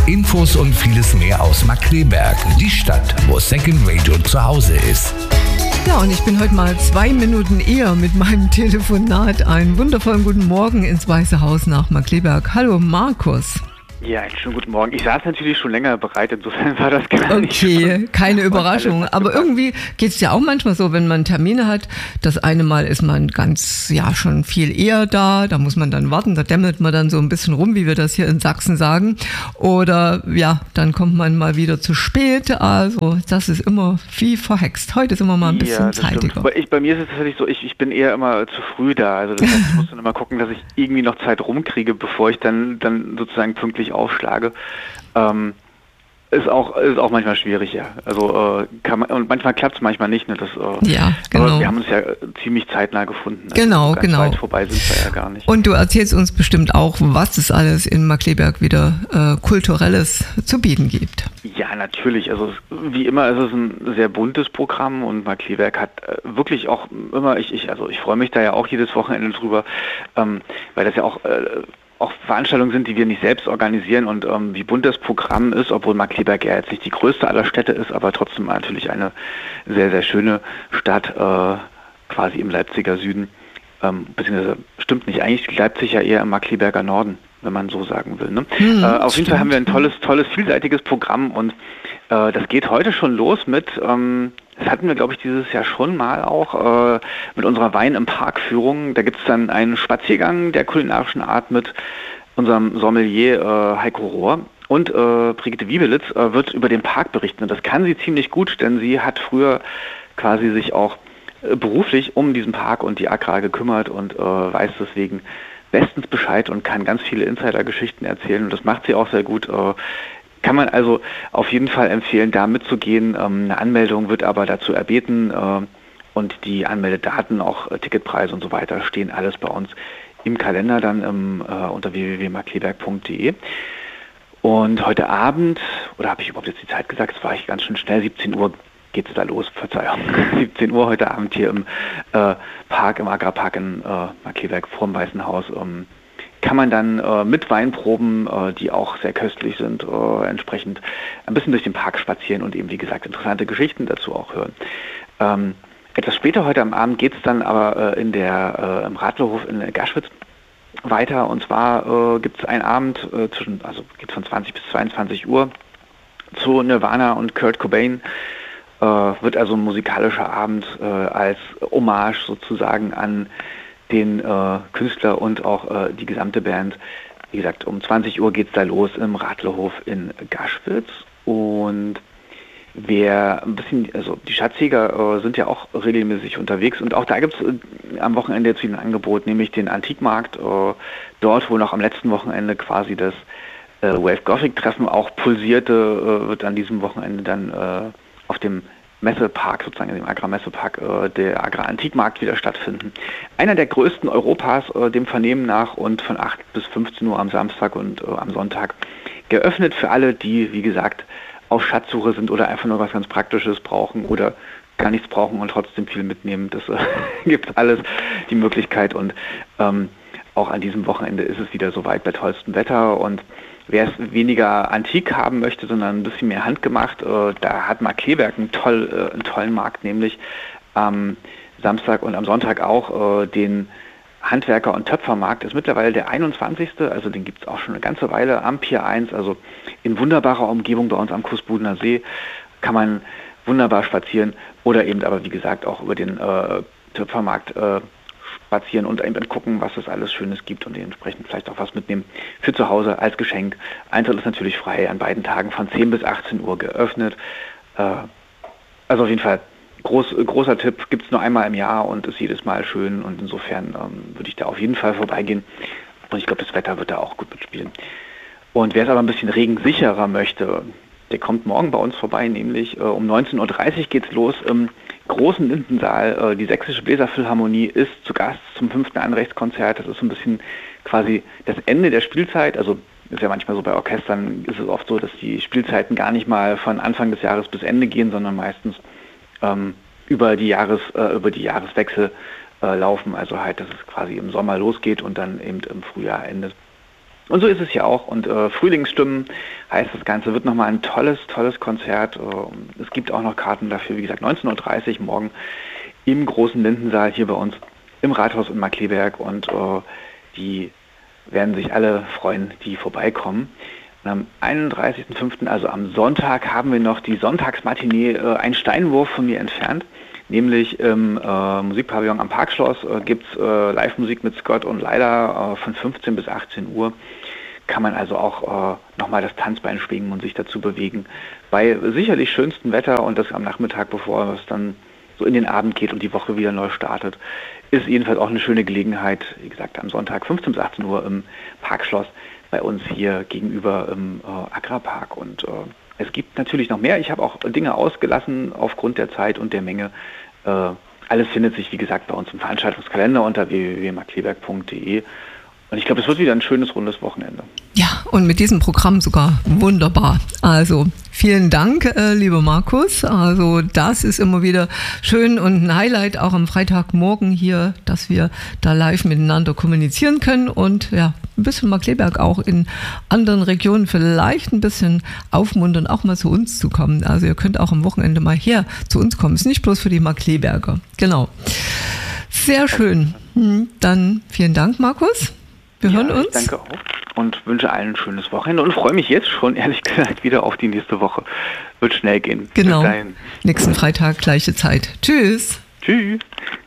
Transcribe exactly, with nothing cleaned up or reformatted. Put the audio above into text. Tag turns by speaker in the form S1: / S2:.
S1: Infos und vieles mehr aus Markkleeberg, die Stadt, wo Second Radio zu Hause ist.
S2: Ja, und ich bin heute mal zwei Minuten eher mit meinem Telefonat. Einen wundervollen guten Morgen ins Weiße Haus nach Markkleeberg. Hallo Markus.
S3: Ja, einen schönen guten Morgen. Ich saß natürlich schon länger bereit, insofern war das gar nicht.
S2: Okay, keine Überraschung. Aber irgendwie geht es ja auch manchmal so, wenn man Termine hat. Das eine Mal ist man ganz, ja, schon viel eher da. Da muss man dann warten. Da dämmelt man dann so ein bisschen rum, wie wir das hier in Sachsen sagen. Oder ja, dann kommt man mal wieder zu spät. Also das ist immer wie verhext. Heute ist immer mal ein bisschen
S3: ja,
S2: zeitiger.
S3: Aber ich, bei mir ist es tatsächlich so, ich, ich bin eher immer zu früh da. Also das heißt, ich muss dann immer gucken, dass ich irgendwie noch Zeit rumkriege, bevor ich dann, dann sozusagen pünktlich aufschlage. Ähm, ist auch ist auch manchmal schwierig, ja. Also äh, kann man, und manchmal klappt es, manchmal nicht. Ne? Das, äh,
S2: ja, genau.
S3: Aber wir haben uns ja ziemlich zeitnah gefunden. Also
S2: genau,
S3: ganz
S2: genau.
S3: Weit vorbei sind wir ja gar nicht.
S2: Und du erzählst uns bestimmt auch, was es alles in Markkleeberg wieder äh, Kulturelles zu bieten gibt.
S3: Ja, natürlich. Also es, wie immer ist es ein sehr buntes Programm und Markkleeberg hat äh, wirklich auch immer, ich, ich also ich freue mich da ja auch jedes Wochenende drüber, ähm, weil das ja auch äh, auch Veranstaltungen sind, die wir nicht selbst organisieren und ähm, wie bunt das Programm ist, obwohl Markkleeberg ja jetzt nicht die größte aller Städte ist, aber trotzdem natürlich eine sehr, sehr schöne Stadt, äh, quasi im Leipziger Süden, ähm, beziehungsweise stimmt nicht, eigentlich liegt Leipzig ja eher im Markkleeberger Norden, wenn man so sagen will. Ne? Hm, äh, auf jeden Fall haben wir ein tolles, tolles, vielseitiges Programm und äh, das geht heute schon los mit, ähm, das hatten wir, glaube ich, dieses Jahr schon mal auch, äh, mit unserer Wein im Park-Führung. Da gibt es dann einen Spaziergang der kulinarischen Art mit unserem Sommelier äh, Heiko Rohr. Und äh, Brigitte Wiebelitz äh, wird über den Park berichten. Und das kann sie ziemlich gut, denn sie hat früher quasi sich auch äh, beruflich um diesen Park und die Agra gekümmert und äh, weiß deswegen bestens Bescheid und kann ganz viele Insider-Geschichten erzählen. Und das macht sie auch sehr gut. Äh, Kann man also auf jeden Fall empfehlen, da mitzugehen. Ähm, eine Anmeldung wird aber dazu erbeten äh, und die Anmeldedaten, auch äh, Ticketpreise und so weiter, stehen alles bei uns im Kalender dann im, äh, unter w w w punkt markkleeberg punkt d e. Und heute Abend, oder habe ich überhaupt jetzt die Zeit gesagt, das war ich ganz schön schnell, siebzehn Uhr geht es da los, Verzeihung, siebzehn Uhr heute Abend hier im äh, Park, im Agrarpark in äh, Markkleeberg vor dem Weißen Haus, ähm, kann man dann äh, mit Weinproben, äh, die auch sehr köstlich sind, äh, entsprechend ein bisschen durch den Park spazieren und eben, wie gesagt, interessante Geschichten dazu auch hören. Ähm, etwas später heute am Abend geht es dann aber äh, in der, äh, im Radlerhof in Gaschwitz weiter. Und zwar äh, gibt es einen Abend, äh, zwischen, also geht von zwanzig bis zweiundzwanzig Uhr zu Nirvana und Kurt Cobain. Äh, wird also ein musikalischer Abend äh, als Hommage sozusagen an den äh, Künstler und auch äh, die gesamte Band. Wie gesagt, um zwanzig Uhr geht es da los im Radlerhof in Gaschwitz. Und wer ein bisschen, also die Schatzjäger äh, sind ja auch regelmäßig unterwegs und auch da gibt es äh, am Wochenende jetzt wieder ein Angebot, nämlich den Antikmarkt, äh, dort wo noch am letzten Wochenende quasi das äh, Wave Gothic Treffen auch pulsierte, äh, wird an diesem Wochenende dann äh, auf dem Messepark, sozusagen in dem Agra-Messepark, äh, der Agra-Antikmarkt wieder stattfinden. Einer der größten Europas, äh, dem Vernehmen nach, und von acht bis fünfzehn Uhr am Samstag und äh, am Sonntag geöffnet für alle, die, wie gesagt, auf Schatzsuche sind oder einfach nur was ganz Praktisches brauchen oder gar nichts brauchen und trotzdem viel mitnehmen. Das äh, gibt alles die Möglichkeit und ähm, auch an diesem Wochenende ist es wieder soweit bei tollstem Wetter und wer es weniger antik haben möchte, sondern ein bisschen mehr handgemacht, äh, da hat Markkleeberg einen, toll, äh, einen tollen Markt, nämlich am Samstag und am Sonntag auch äh, den Handwerker- und Töpfermarkt. Ist mittlerweile der einundzwanzigste, also den gibt es auch schon eine ganze Weile am Pier eins, also in wunderbarer Umgebung bei uns am Kußbudener See kann man wunderbar spazieren oder eben aber wie gesagt auch über den äh, Töpfermarkt äh, spazieren und eben gucken, was es alles Schönes gibt und dementsprechend vielleicht auch was mitnehmen für zu Hause als Geschenk. Eintritt ist natürlich frei, an beiden Tagen von zehn bis achtzehn Uhr geöffnet. Äh, also auf jeden Fall groß, großer Tipp, gibt es nur einmal im Jahr und ist jedes Mal schön und insofern ähm, würde ich da auf jeden Fall vorbeigehen und ich glaube, das Wetter wird da auch gut mitspielen. Und wer es aber ein bisschen regensicherer möchte, der kommt morgen bei uns vorbei, nämlich äh, um neunzehn Uhr dreißig geht es los im großen Lindensaal. Äh, die Sächsische Bläserphilharmonie ist zu Gast zum fünften Anrechtskonzert. Das ist so ein bisschen quasi das Ende der Spielzeit. Also ist ja manchmal so bei Orchestern, ist es oft so, dass die Spielzeiten gar nicht mal von Anfang des Jahres bis Ende gehen, sondern meistens ähm, über die Jahres, äh, über die Jahreswechsel äh, laufen. Also halt, dass es quasi im Sommer losgeht und dann eben im Frühjahr endet. Und so ist es ja auch. Und äh, Frühlingsstimmen heißt das Ganze, wird nochmal ein tolles, tolles Konzert. Äh, es gibt auch noch Karten dafür, wie gesagt, neunzehn Uhr dreißig morgen im großen Lindensaal hier bei uns im Rathaus in Markkleeberg. Und äh, die werden sich alle freuen, die vorbeikommen. Und am einunddreißigsten fünften, also am Sonntag, haben wir noch die Sonntagsmatinee, äh, einen Steinwurf von mir entfernt. Nämlich im äh, Musikpavillon am Parkschloss äh, gibt es äh, Live-Musik mit Scott und Leila äh, von fünfzehn bis achtzehn Uhr. Kann man also auch äh, nochmal das Tanzbein schwingen und sich dazu bewegen. Bei sicherlich schönstem Wetter und das am Nachmittag, bevor es dann so in den Abend geht und die Woche wieder neu startet, ist jedenfalls auch eine schöne Gelegenheit, wie gesagt, am Sonntag fünfzehn bis achtzehn Uhr im Parkschloss bei uns hier gegenüber im äh, Agrarpark. Und äh, es gibt natürlich noch mehr. Ich habe auch Dinge ausgelassen aufgrund der Zeit und der Menge. Äh, alles findet sich, wie gesagt, bei uns im Veranstaltungskalender unter w w w punkt markkleeberg punkt d e. Und ich glaube, es wird wieder ein schönes, rundes Wochenende.
S2: Ja, und mit diesem Programm sogar wunderbar. Also vielen Dank, äh, lieber Markus. Also das ist immer wieder schön und ein Highlight auch am Freitagmorgen hier, dass wir da live miteinander kommunizieren können und ja, ein bisschen Markkleeberg auch in anderen Regionen vielleicht ein bisschen aufmuntern, auch mal zu uns zu kommen. Also ihr könnt auch am Wochenende mal her zu uns kommen. Ist nicht bloß für die Markkleeberger. Genau. Sehr schön. Dann vielen Dank, Markus. Wir
S3: ja,
S2: hören uns.
S3: Ich danke auch und wünsche allen ein schönes Wochenende und freue mich jetzt schon, ehrlich gesagt, wieder auf die nächste Woche. Wird schnell gehen.
S2: Genau. Nächsten Freitag, gleiche Zeit. Tschüss.
S3: Tschüss.